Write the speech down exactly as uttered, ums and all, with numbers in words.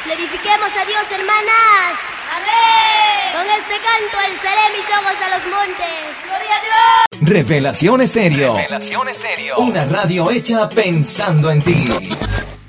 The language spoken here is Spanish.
Glorifiquemos a Dios, hermanas. ¡Amén! Con este canto alzaré mis ojos a los montes. ¡Gloria a Dios! Revelación Estéreo. Revelación Estéreo. Una radio hecha pensando en ti.